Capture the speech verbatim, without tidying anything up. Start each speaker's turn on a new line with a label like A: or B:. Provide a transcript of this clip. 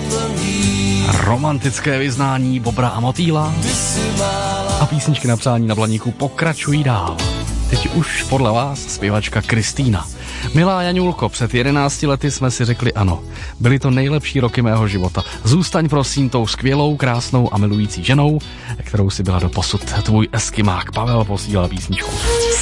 A: Romantické vyznání Bobra a Motýla a písničky na přání na Blaníku pokračují dál. Teď už podle vás zpěvačka Kristýna. Milá Jaňulko, před jedenácti lety jsme si řekli ano. Byly to nejlepší roky mého života. Zůstaň prosím tou skvělou, krásnou a milující ženou, kterou si byla doposud. Tvůj eskimák Pavel posílal písničku.